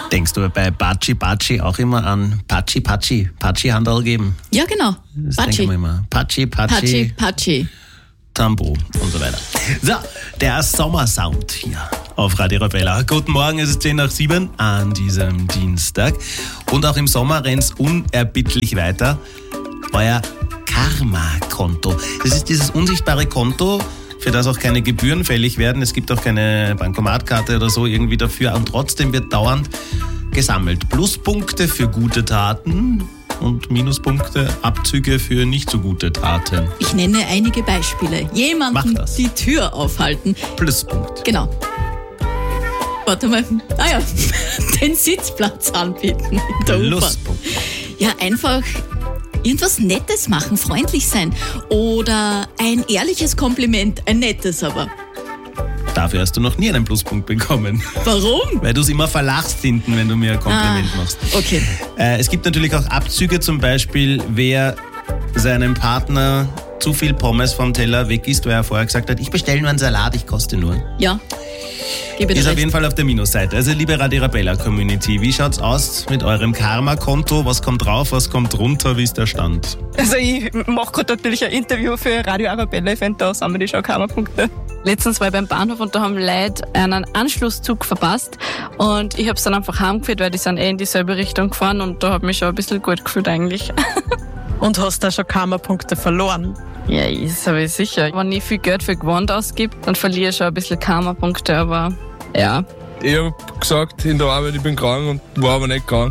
Denkst du bei Batschi auch immer an Patschi-Handel geben? Ja, genau. Das denken wir immer. Patschi. Tambo und so weiter. So, der Sommersound hier auf Radio Arabella. Guten Morgen, es ist 6:10 an diesem Dienstag. Und auch im Sommer rennt's unerbittlich weiter. Euer Karma-Konto. Das ist dieses unsichtbare Konto, für das auch keine Gebühren fällig werden. Es gibt auch keine Bankomatkarte oder so irgendwie dafür. Und trotzdem wird dauernd gesammelt. Pluspunkte für gute Taten und Minuspunkte, Abzüge für nicht so gute Taten. Ich nenne einige Beispiele. Jemanden die Tür aufhalten. Pluspunkt. Genau. Warte mal. Den Sitzplatz anbieten in der U-Bahn. Pluspunkt. Ja, einfach irgendwas Nettes machen, freundlich sein. Oder ein ehrliches Kompliment, ein nettes aber. Dafür hast du noch nie einen Pluspunkt bekommen. Warum? Weil du es immer verlachst hinten, wenn du mir ein Kompliment machst. Okay. Es gibt natürlich auch Abzüge, zum Beispiel, wer seinem Partner zu viel Pommes vom Teller weg isst, weil er vorher gesagt hat, ich bestelle nur einen Salat, ich koste nur. Ja. Ist auf jeden Fall auf der Minusseite. Also liebe Radio Arabella Community, wie schaut's aus mit eurem Karma-Konto? Was kommt drauf, was kommt runter, wie ist der Stand? Also ich mache gerade natürlich ein Interview für Radio Arabella Event, da sammeln die schon Karma-Punkte. Letztens war ich beim Bahnhof und da haben Leute einen Anschlusszug verpasst und ich habe es dann einfach heimgeführt, weil die sind in dieselbe Richtung gefahren und da habe ich mich schon ein bisschen gut gefühlt eigentlich. Und hast da schon Karma-Punkte verloren? Ja, das habe ich sicher. Wenn ich viel Geld für Gewand ausgebe, dann verliere ich schon ein bisschen Karma-Punkte, aber ja. Ich habe gesagt in der Arbeit, ich bin krank und war aber nicht krank.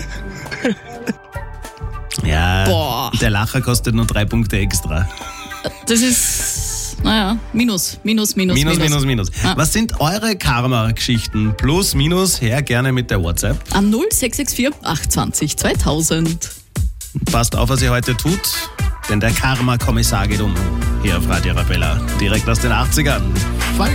Ja, Der Lacher kostet nur 3 Punkte extra. Das ist, Minus. Ja. Was sind eure Karma-Geschichten? Plus, Minus, her gerne mit der WhatsApp. An 0664 820 2000. Passt auf, was ihr heute tut, denn der Karma-Kommissar geht um. Hier auf Radio Arabella, direkt aus den 80ern.